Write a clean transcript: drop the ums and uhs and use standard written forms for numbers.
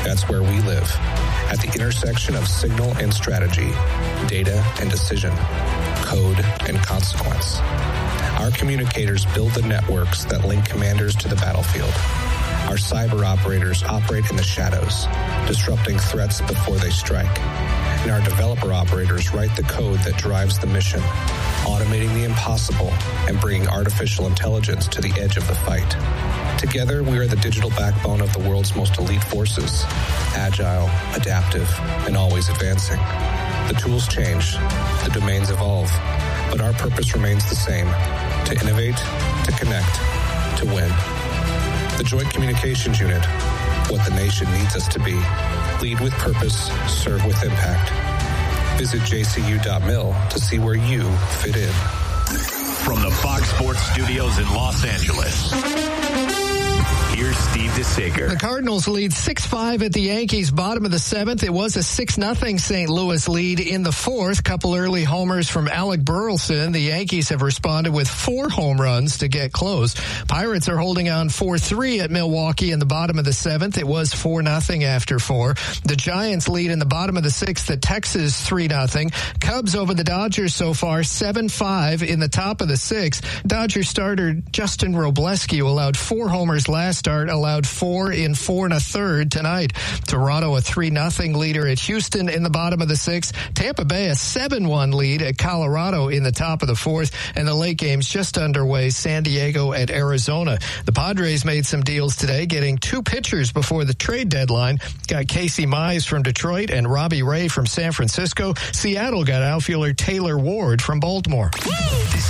That's where we live, at the intersection of signal and strategy, data and decision, code and consequence. Our communicators build the networks that link commanders to the battlefield. Our cyber operators operate in the shadows, disrupting threats before they strike. And our developer operators write the code that drives the mission, automating the impossible and bringing artificial intelligence to the edge of the fight. Together, we are the digital backbone of the world's most elite forces, agile, adaptive, and always advancing. The tools change, the domains evolve, but our purpose remains the same: to innovate, to connect, to win. The Joint Communications Unit, what the nation needs us to be. Lead with purpose, serve with impact. Visit jcu.mil to see where you fit in. From the Fox Sports Studios in Los Angeles, here's Steve DeSager. The Cardinals lead 6-5 at the Yankees, bottom of the seventh. It was a 6-0 St. Louis lead in the fourth. Couple early homers from Alec Burleson. The Yankees have responded with 4 home runs to get close. Pirates are holding on 4-3 at Milwaukee in the bottom of the seventh. It was 4-0 after 4. The Giants lead in the bottom of the sixth at Texas 3-0. Cubs over the Dodgers so far 7-5 in the top of the sixth. Dodger starter Justin Robleski, who allowed 4 homers last start, allowed 4 in 4 1/3 tonight. Toronto a 3-0 leader at Houston in the bottom of the sixth. Tampa Bay a 7-1 lead at Colorado in the top of the fourth. And the late game's just underway. San Diego at Arizona. The Padres made some deals today, getting 2 pitchers before the trade deadline. Got Casey Mize from Detroit and Robbie Ray from San Francisco. Seattle got outfielder Taylor Ward from Baltimore. This